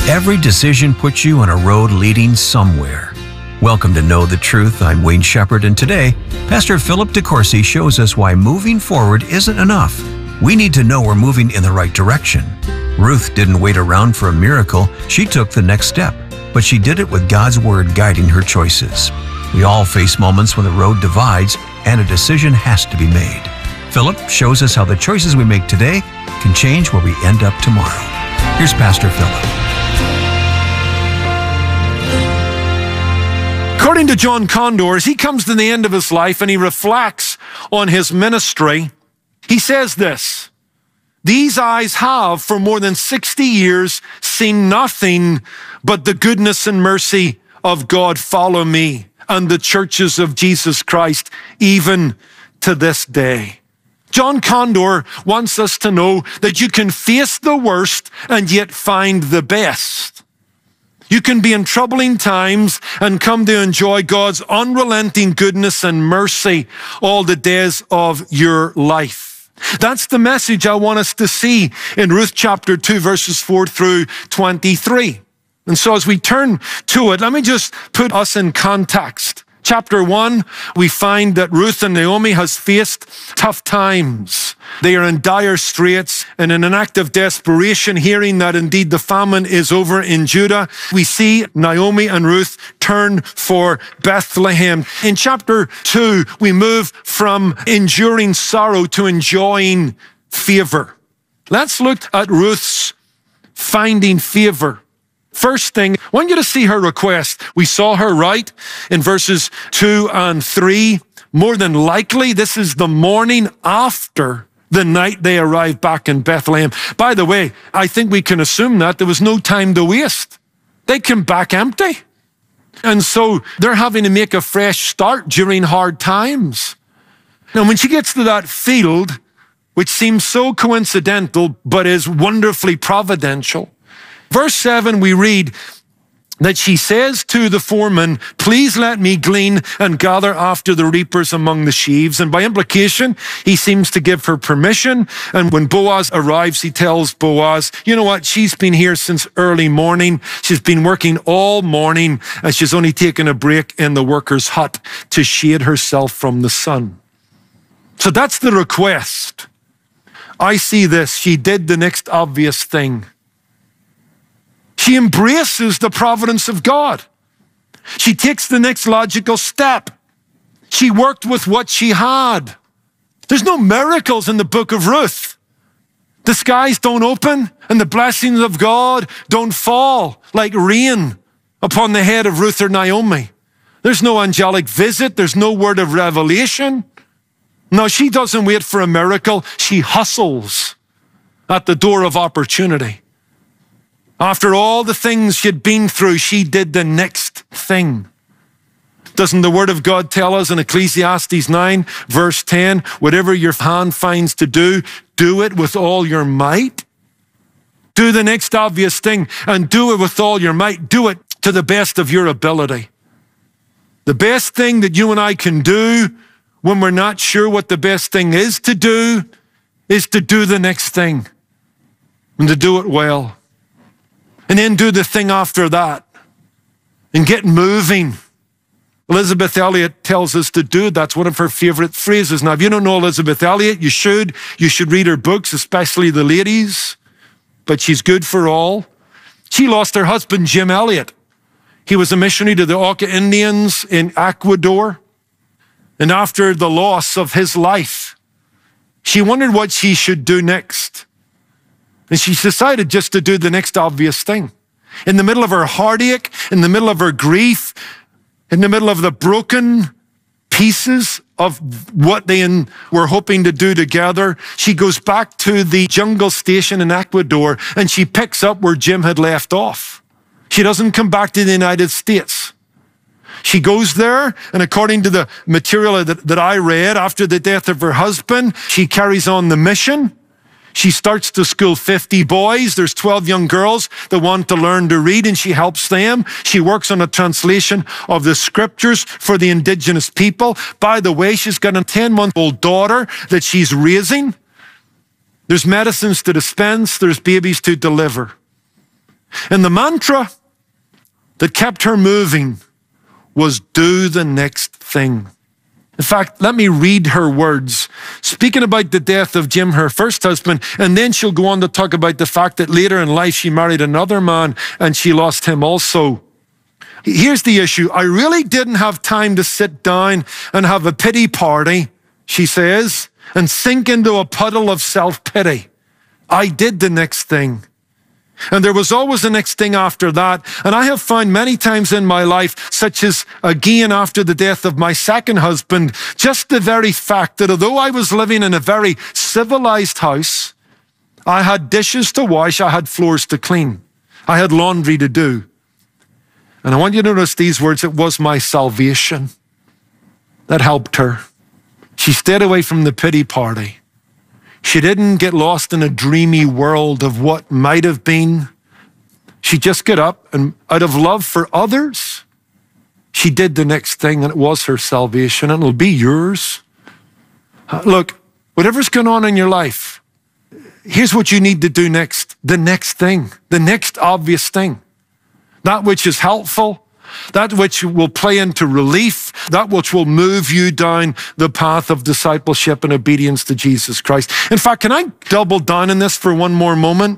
Every decision puts you on a road leading somewhere. Welcome to Know the Truth. I'm Wayne Shepherd, and today, Pastor Philip DeCourcy shows us why moving forward isn't enough. We need to know we're moving in the right direction. Ruth didn't wait around for a miracle. She took the next step, but she did it with God's Word guiding her choices. We all face moments when the road divides and a decision has to be made. Philip shows us how the choices we make today can change where we end up tomorrow. Here's Pastor Philip. According to John Condor, as he comes to the end of his life and he reflects on his ministry, he says this: "These eyes have for more than 60 years seen nothing but the goodness and mercy of God follow me and the churches of Jesus Christ, even to this day." John Condor wants us to know that you can face the worst and yet find the best. You can be in troubling times and come to enjoy God's unrelenting goodness and mercy all the days of your life. That's the message I want us to see in Ruth chapter 2, verses 4 through 23. And so as we turn to it, let me just put us in context. Chapter 1, we find that Ruth and Naomi has faced tough times. They are in dire straits, and in an act of desperation, hearing that indeed the famine is over in Judah, we see Naomi and Ruth turn for Bethlehem. In chapter 2, we move from enduring sorrow to enjoying favor. Let's look at Ruth's finding favor. First thing, I want you to see her request. We saw her right in verses 2 and 3. More than likely, this is the morning after the night they arrived back in Bethlehem. By the way, I think we can assume that there was no time to waste. They came back empty. And so they're having to make a fresh start during hard times. Now, when she gets to that field, which seems so coincidental, but is wonderfully providential, Verse 7, we read that she says to the foreman, "Please let me glean and gather after the reapers among the sheaves." And by implication, he seems to give her permission. And when Boaz arrives, he tells Boaz, you know what? She's been here since early morning. She's been working all morning, and she's only taken a break in the worker's hut to shade herself from the sun. So that's the request. I see this. She did the next obvious thing. She embraces the providence of God. She takes the next logical step. She worked with what she had. There's no miracles in the book of Ruth. The skies don't open and the blessings of God don't fall like rain upon the head of Ruth or Naomi. There's no angelic visit. There's no word of revelation. No, she doesn't wait for a miracle. She hustles at the door of opportunity. After all the things she'd been through, she did the next thing. Doesn't the word of God tell us in Ecclesiastes 9, verse 10, whatever your hand finds to do, do it with all your might? Do the next obvious thing and do it with all your might. Do it to the best of your ability. The best thing that you and I can do when we're not sure what the best thing is to do the next thing and to do it well. And then do the thing after that and get moving. Elizabeth Elliot tells us to do it. That's one of her favorite phrases. Now, if you don't know Elizabeth Elliot, you should read her books, especially the ladies, but she's good for all. She lost her husband, Jim Elliot. He was a missionary to the Auca Indians in Ecuador. And after the loss of his life, she wondered what she should do next. And she decided just to do the next obvious thing. In the middle of her heartache, in the middle of her grief, in the middle of the broken pieces of what they were hoping to do together, she goes back to the jungle station in Ecuador and she picks up where Jim had left off. She doesn't come back to the United States. She goes there, and according to the material that I read, after the death of her husband, she carries on the mission. She starts to school 50 boys. There's 12 young girls that want to learn to read, and she helps them. She works on a translation of the scriptures for the indigenous people. By the way, she's got a 10-month-old daughter that she's raising. There's medicines to dispense. There's babies to deliver. And the mantra that kept her moving was do the next thing. In fact, let me read her words, speaking about the death of Jim, her first husband, and then she'll go on to talk about the fact that later in life she married another man and she lost him also. Here's the issue. I really didn't have time to sit down and have a pity party, she says, and sink into a puddle of self-pity. I did the next thing. And there was always the next thing after that. And I have found many times in my life, such as again after the death of my second husband, just the very fact that although I was living in a very civilized house, I had dishes to wash, I had floors to clean, I had laundry to do. And I want you to notice these words, it was my salvation that helped her. She stayed away from the pity party. She didn't get lost in a dreamy world of what might have been. She just got up and out of love for others, she did the next thing, and it was her salvation, and it'll be yours. Look, whatever's going on in your life, here's what you need to do next. The next thing, the next obvious thing. That which is helpful, that which will play into relief, that which will move you down the path of discipleship and obedience to Jesus Christ. In fact, can I double down on this for one more moment?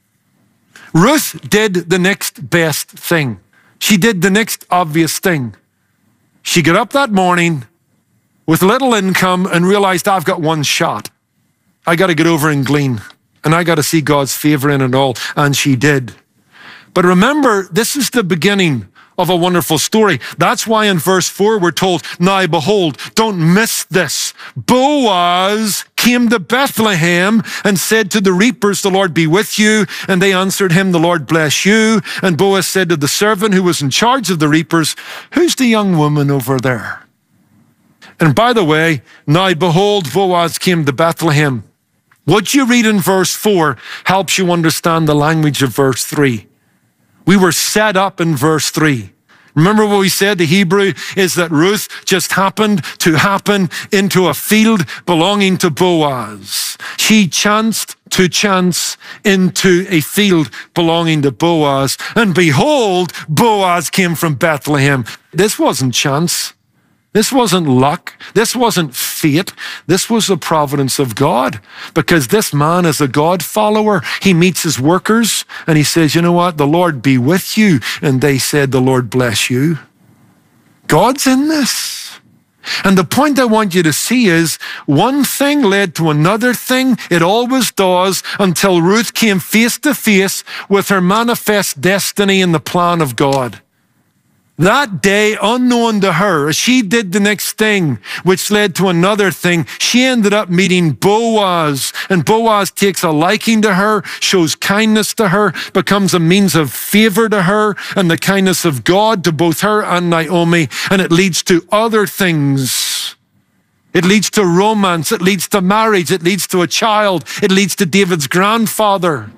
Ruth did the next best thing. She did the next obvious thing. She got up that morning with little income and realized, I've got one shot. I got to get over and glean, and I got to see God's favor in it all. And she did. But remember, this is the beginning of a wonderful story. That's why in verse 4 we're told, now behold, don't miss this. Boaz came to Bethlehem and said to the reapers, the Lord be with you. And they answered him, the Lord bless you. And Boaz said to the servant who was in charge of the reapers, who's the young woman over there? And by the way, now behold, Boaz came to Bethlehem. What you read in verse 4 helps you understand the language of verse 3. We were set up in verse 3. Remember what we said? The Hebrew is that Ruth just happened to happen into a field belonging to Boaz. She chanced to chance into a field belonging to Boaz. And behold, Boaz came from Bethlehem. This wasn't chance. This wasn't luck. This wasn't fate. This was the providence of God, because this man is a God follower. He meets his workers and he says, you know what? The Lord be with you. And they said, the Lord bless you. God's in this. And the point I want you to see is one thing led to another thing. It always does, until Ruth came face to face with her manifest destiny in the plan of God. That day, unknown to her, as she did the next thing, which led to another thing, she ended up meeting Boaz. And Boaz takes a liking to her, shows kindness to her, becomes a means of favor to her, and the kindness of God to both her and Naomi. And it leads to other things. It leads to romance. It leads to marriage. It leads to a child. It leads to David's grandfather.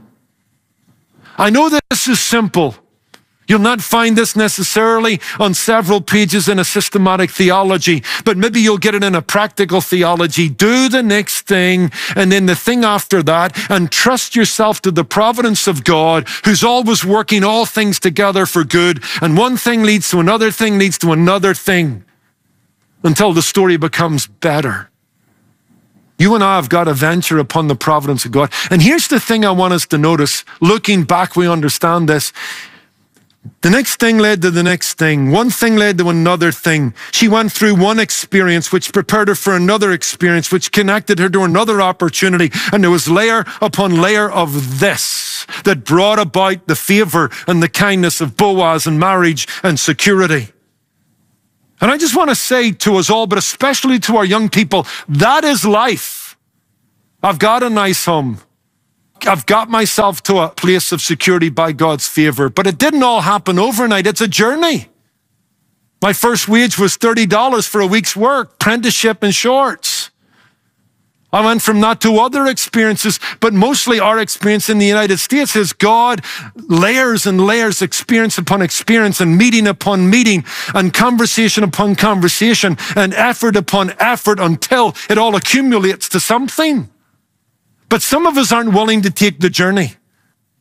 I know this is simple. You'll not find this necessarily on several pages in a systematic theology, but maybe you'll get it in a practical theology. Do the next thing, and then the thing after that, and trust yourself to the providence of God, who's always working all things together for good. And one thing leads to another thing, leads to another thing, until the story becomes better. You and I have got to venture upon the providence of God. And here's the thing I want us to notice. Looking back, we understand this. The next thing led to the next thing. One thing led to another thing. She went through one experience which prepared her for another experience, which connected her to another opportunity. And there was layer upon layer of this that brought about the favor and the kindness of Boaz and marriage and security. And I just want to say to us all, but especially to our young people, that is life. I've got a nice home. I've got myself to a place of security by God's favor, but it didn't all happen overnight. It's a journey. My first wage was $30 for a week's work, apprenticeship and shorts. I went from that to other experiences, but mostly our experience in the United States is God layers and layers, experience upon experience, and meeting upon meeting, and conversation upon conversation, and effort upon effort, until it all accumulates to something. But some of us aren't willing to take the journey.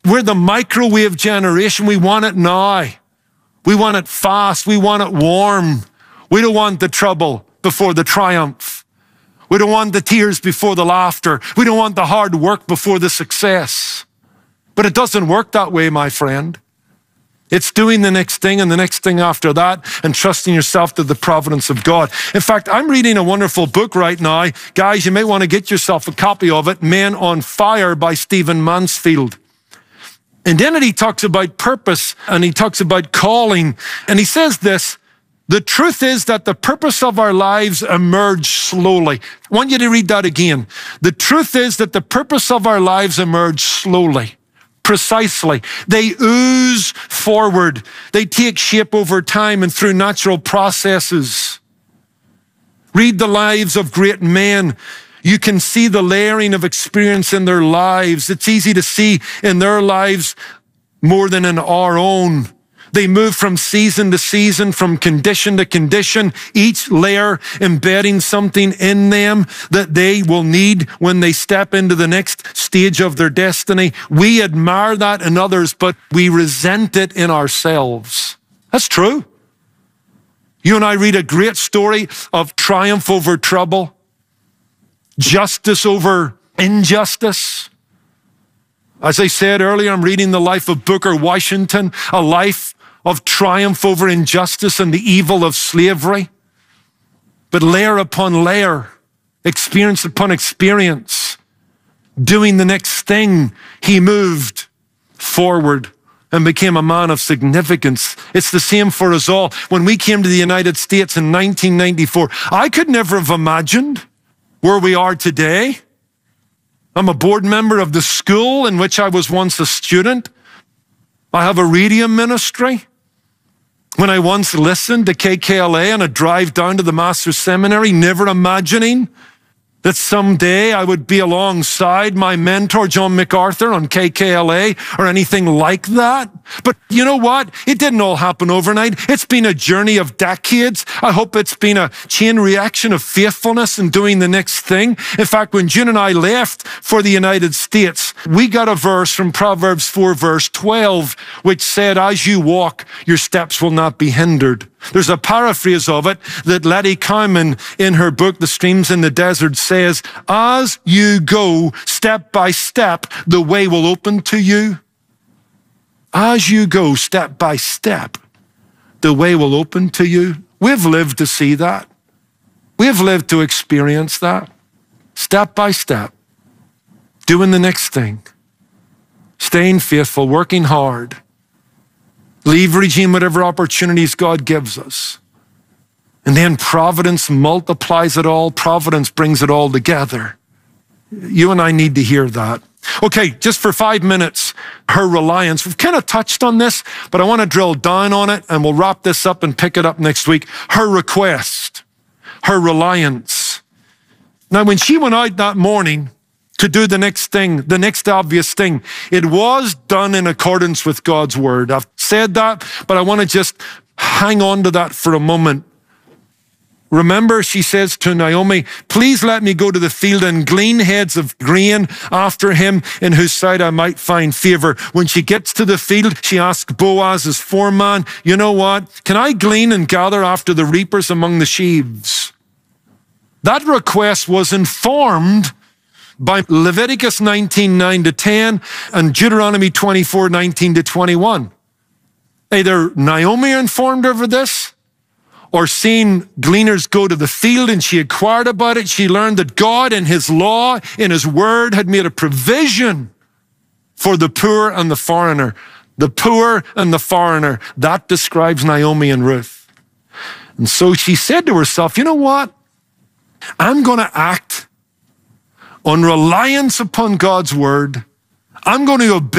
We're the microwave generation. We want it now. We want it fast. We want it warm. We don't want the trouble before the triumph. We don't want the tears before the laughter. We don't want the hard work before the success. But it doesn't work that way, my friend. It's doing the next thing and the next thing after that and trusting yourself to the providence of God. In fact, I'm reading a wonderful book right now. Guys, you may want to get yourself a copy of it, Men on Fire by Stephen Mansfield. And then he talks about purpose and he talks about calling. And he says this, the truth is that the purpose of our lives emerge slowly. I want you to read that again. The truth is that the purpose of our lives emerge slowly. Precisely. They ooze forward. They take shape over time and through natural processes. Read the lives of great men. You can see the layering of experience in their lives. It's easy to see in their lives more than in our own. They move from season to season, from condition to condition, each layer embedding something in them that they will need when they step into the next stage of their destiny. We admire that in others, but we resent it in ourselves. That's true. You and I read a great story of triumph over trouble, justice over injustice. As I said earlier, I'm reading the life of Booker Washington, a life of triumph over injustice and the evil of slavery. But layer upon layer, experience upon experience, doing the next thing, he moved forward and became a man of significance. It's the same for us all. When we came to the United States in 1994, I could never have imagined where we are today. I'm a board member of the school in which I was once a student. I have a radio ministry. When I once listened to KKLA on a drive down to the Master's Seminary, never imagining that someday I would be alongside my mentor, John MacArthur, on KKLA or anything like that. But you know what? It didn't all happen overnight. It's been a journey of decades. I hope it's been a chain reaction of faithfulness and doing the next thing. In fact, when June and I left for the United States, we got a verse from Proverbs 4, verse 12, which said, as you walk, your steps will not be hindered. There's a paraphrase of it that Letty Cowman in her book, The Streams in the Desert, says, as you go step by step, the way will open to you. As you go step by step, the way will open to you. We've lived to see that. We've lived to experience that. Step by step, doing the next thing, staying faithful, working hard, leveraging whatever opportunities God gives us. And then providence multiplies it all. Providence brings it all together. You and I need to hear that. Okay, just for 5 minutes, her reliance. We've kind of touched on this, but I want to drill down on it and we'll wrap this up and pick it up next week. Her request, her reliance. Now, when she went out that morning to do the next thing, the next obvious thing, it was done in accordance with God's word. I've said that, but I want to just hang on to that for a moment. Remember, she says to Naomi, please let me go to the field and glean heads of grain after him in whose sight I might find favor. When she gets to the field, she asks Boaz, his foreman, you know what? Can I glean and gather after the reapers among the sheaves? That request was informed by Leviticus 19:9-10 and Deuteronomy 24:19-21. Either Naomi informed her of this, or seeing gleaners go to the field and she inquired about it. She learned that God in his law, in his word, had made a provision for the poor and the foreigner. The poor and the foreigner. That describes Naomi and Ruth. And so she said to herself, you know what? I'm going to act on reliance upon God's word. I'm going to obey